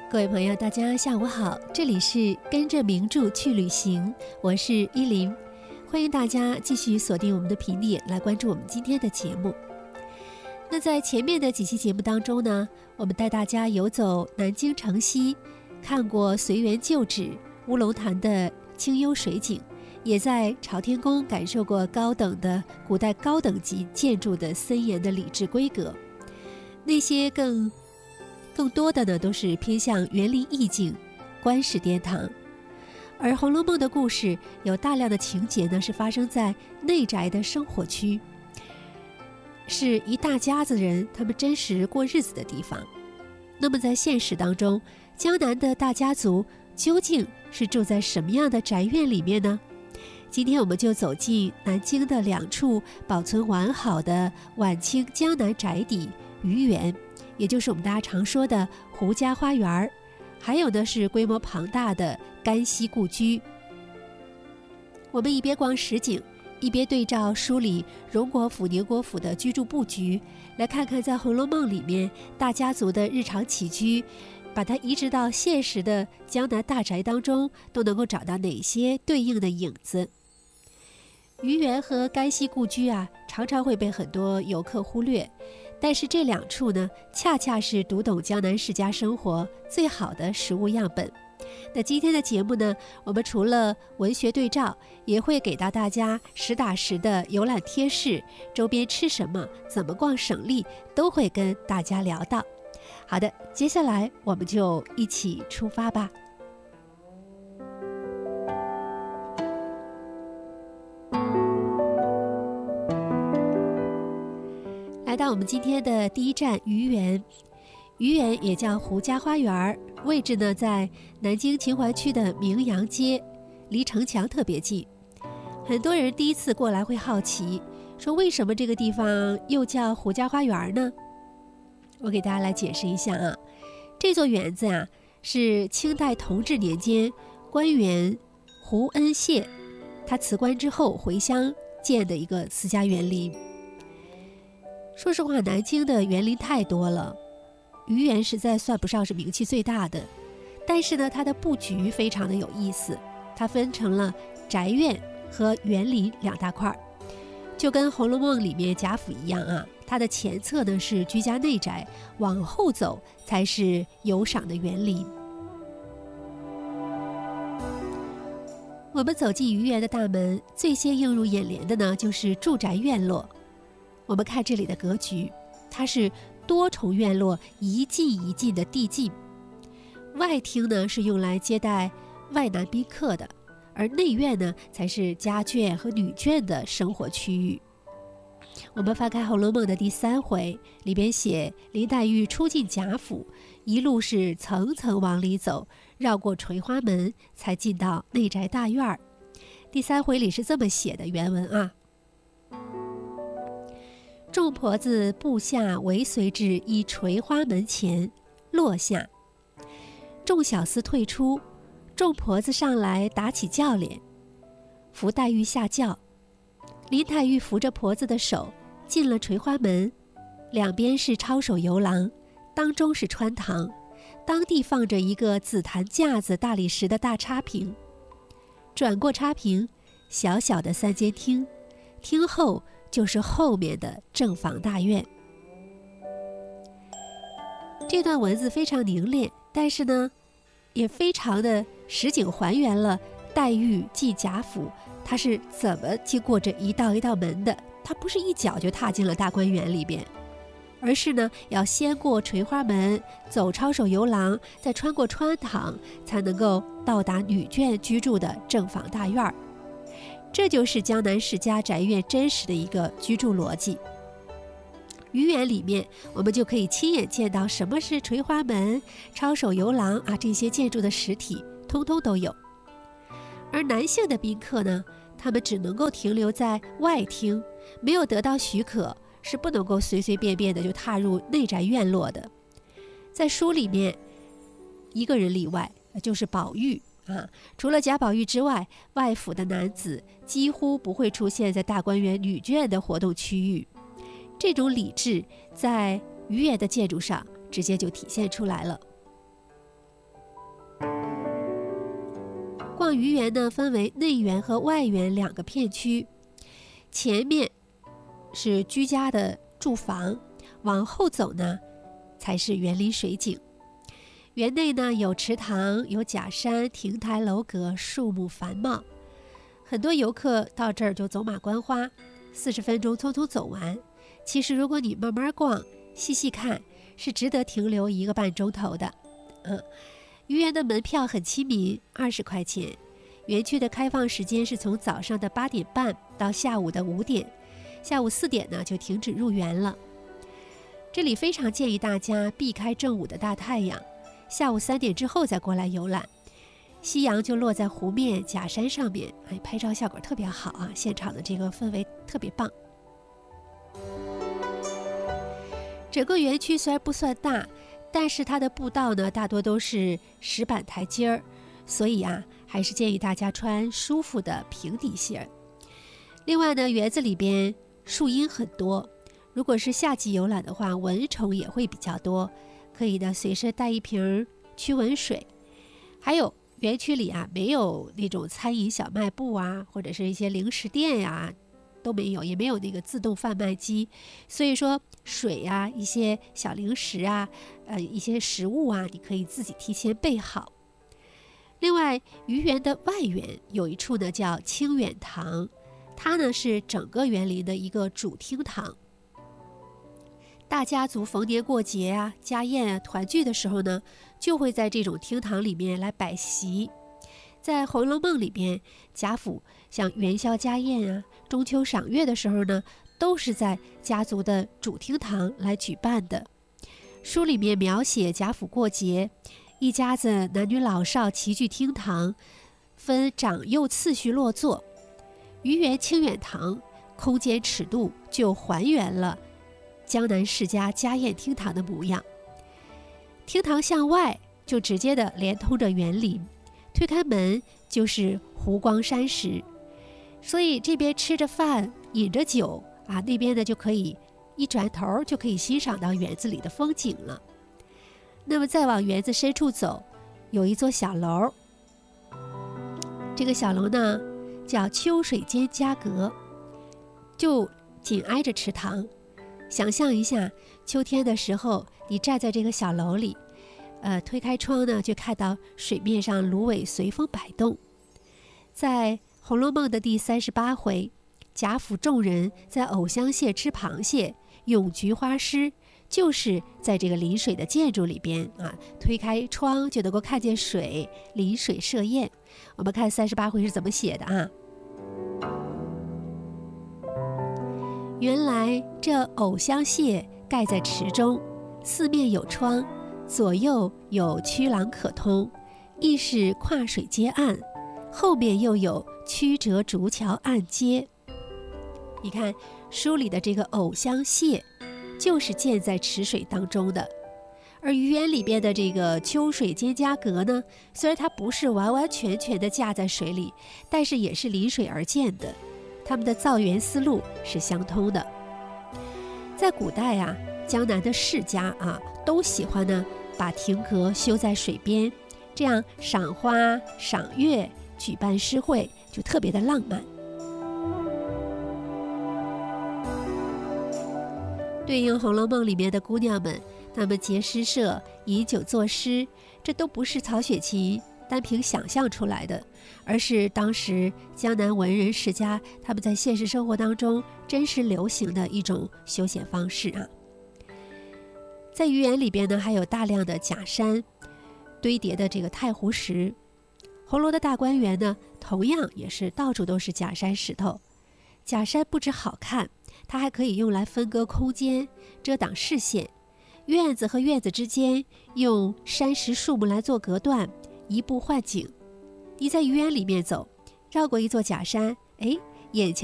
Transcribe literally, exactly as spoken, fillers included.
各位朋友，大家下午好，这里是跟着名著去旅行，我是依林，欢迎大家继续锁定我们的频率来关注我们今天的节目。那在前面的几期节目当中呢，我们带大家游走南京城西，看过随园旧址、乌龙潭的清幽水景，也在朝天宫感受过高等的古代高等级建筑的森严的礼制规格。那些更更多的呢，都是偏向园林意境、观世殿堂。而《红楼梦》的故事有大量的情节呢，是发生在内宅的生活区，是一大家子人他们真实过日子的地方。那么在现实当中，江南的大家族究竟是住在什么样的宅院里面呢？今天我们就走进南京的两处保存完好的晚清江南宅邸余园，也就是我们大家常说的胡家花园，还有呢是规模庞大的干溪故居。我们一边逛实景，一边对照梳理荣国府、宁国府的居住布局，来看看在《红楼梦》里面大家族的日常起居，把它移植到现实的江南大宅当中，都能够找到哪些对应的影子。余园和干溪故居啊，常常会被很多游客忽略，但是这两处呢，恰恰是读懂江南世家生活最好的实物样本。那今天的节目呢，我们除了文学对照，也会给到大家实打实的游览贴士，周边吃什么、怎么逛省力，都会跟大家聊到。好的，接下来我们就一起出发吧。来到我们今天的第一站余园，余园也叫胡家花园，位置呢在南京秦淮区的明阳街，离城墙特别近。很多人第一次过来会好奇，说为什么这个地方又叫胡家花园呢？我给大家来解释一下啊，这座园子啊是清代同治年间官员胡恩谢他辞官之后回乡建的一个私家园林。说实话，南京的园林太多了，余园实在算不上是名气最大的，但是呢，它的布局非常的有意思，它分成了宅院和园林两大块，就跟《红楼梦》里面贾府一样啊，它的前侧呢是居家内宅，往后走才是有赏的园林。我们走进余园的大门，最先映入眼帘的呢就是住宅院落。我们看这里的格局，它是多重院落一进一进的递进，外厅呢是用来接待外男宾客的，而内院呢才是家眷和女眷的生活区域。我们翻开《红楼梦》的第三回，里边写林黛玉初进贾府，一路是层层往里走，绕过垂花门才进到内宅大院。第三回里是这么写的原文啊：众婆子步下围随至一垂花门前，落下。众小厮退出，众婆子上来打起轿帘，扶黛玉下轿。林黛玉扶着婆子的手进了垂花门，两边是抄手游廊，当中是穿堂，当地放着一个紫檀架子大理石的大插屏。转过插屏，小小的三间厅，厅后就是后面的正房大院。这段文字非常凝练，但是呢也非常的实景还原了黛玉进贾府她是怎么经过这一道一道门的。她不是一脚就踏进了大观园里边，而是呢要先过垂花门，走抄手游廊，再穿过穿堂，才能够到达女眷居住的正房大院。这就是江南世家宅院真实的一个居住逻辑。余园里面我们就可以亲眼见到什么是垂花门、抄手游廊啊，这些建筑的实体通通都有。而男性的宾客呢，他们只能够停留在外厅，没有得到许可是不能够随随便便的就踏入内宅院落的。在书里面一个人例外，就是宝玉啊，除了贾宝玉之外，外府的男子几乎不会出现在大观园女眷的活动区域。这种礼制在余园的建筑上直接就体现出来了。 鱼园呢分为内园和外园两个片区，前面是居家的住房，往后走呢才是园林水景。园内呢有池塘，有假山、亭台楼阁，树木繁茂。很多游客到这儿就走马观花，四十分钟匆匆走完。其实如果你慢慢逛，细细看，是值得停留一个半钟头的。嗯，鱼园的门票很亲民，二十块钱。园区的开放时间是从早上的八点半到下午的五点，下午四点呢就停止入园了。这里非常建议大家避开正午的大太阳，下午三点之后再过来游览。夕阳就落在湖面假山上面，哎，拍照效果特别好啊！现场的这个氛围特别棒。整个园区虽然不算大，但是它的步道呢大多都是石板台阶儿，所以啊，还是建议大家穿舒服的平底鞋。另外呢，园子里边树荫很多，如果是夏季游览的话，蚊虫也会比较多，可以呢随身带一瓶驱蚊水。还有园区里啊，没有那种餐饮小卖部啊，或者是一些零食店呀、啊，都没有，也没有那个自动贩卖机，所以说水啊，一些小零食啊，呃，一些食物啊，你可以自己提前备好。另外，鱼园的外园有一处呢叫清远堂，它呢是整个园林的一个主厅堂。大家族逢年过节啊、家宴啊、团聚的时候呢，就会在这种厅堂里面来摆席。在《红楼梦》里边，贾府像元宵家宴啊、中秋赏月的时候呢，都是在家族的主厅堂来举办的。书里面描写贾府过节，一家子男女老少齐聚厅堂，分长幼次序落座。鱼园清远堂空间尺度就还原了江南世家家宴厅堂的模样。厅堂向外就直接的连通着园林，推开门就是湖光山石，所以这边吃着饭饮着酒啊，那边呢就可以一转头就可以欣赏到园子里的风景了。那么再往园子深处走，有一座小楼，这个小楼呢叫秋水间家阁，就紧挨着池塘。想象一下，秋天的时候，你站在这个小楼里，呃，推开窗呢，就看到水面上芦苇随风摆动。在《红楼梦》的第三十八回，贾府众人在藕香榭吃螃蟹，咏菊花诗，就是在这个临水的建筑里边啊，推开窗就能够看见水，临水设宴。我们看三十八回是怎么写的啊？原来这藕香榭盖在池中，四面有窗，左右有曲廊可通，亦是跨水接岸，后面又有曲折竹桥暗接。你看书里的这个藕香榭就是建在池水当中的，而鱼园里边的这个秋水间家阁呢，虽然它不是完完全全的架在水里，但是也是临水而建的，他们的造园思路是相通的。在古代啊，江南的世家啊，都喜欢呢把亭阁修在水边，这样赏花、赏月、举办诗会就特别的浪漫。对应《红楼梦》里面的姑娘们，她们结诗社、饮酒作诗，这都不是曹雪芹单凭想象出来的，而是当时江南文人世家他们在现实生活当中真实流行的一种休闲方式啊。在鱼园里边呢，还有大量的假山堆叠的这个太湖石。红楼的大观园呢，同样也是到处都是假山石头。假山不止好看，它还可以用来分割空间，遮挡视线。院子和院子之间用山石树木来做隔断，移步换景。你在鱼园里面走，绕过一座假山，哎，眼前